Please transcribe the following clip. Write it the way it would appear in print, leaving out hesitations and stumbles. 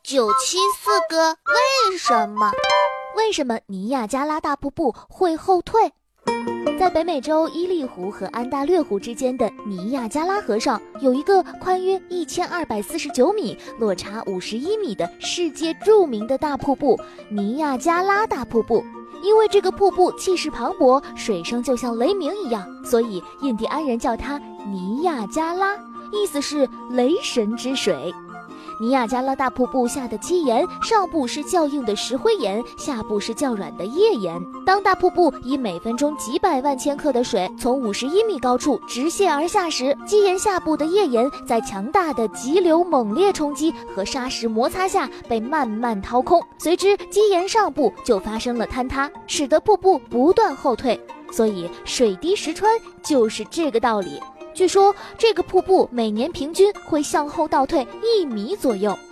974个为什么？ 为什么尼亚加拉大瀑布会后退？在北美洲伊利湖和安大略湖之间的尼亚加拉河上，有一个宽约1249米、落差51米的世界著名的大瀑布——尼亚加拉大瀑布。因为这个瀑布气势磅礴，水声就像雷鸣一样，所以印第安人叫它尼亚加拉，意思是雷神之水。尼亚加拉大瀑布下的基岩，上部是较硬的石灰岩，下部是较软的页岩。当大瀑布以每分钟几百万千克的水从51米高处直泻而下时，基岩下部的页岩在强大的急流猛烈冲击和砂石摩擦下被慢慢掏空，随之基岩上部就发生了坍塌，使得瀑布不断后退。所以水滴石穿就是这个道理。据说这个瀑布每年平均会向后倒退1米左右。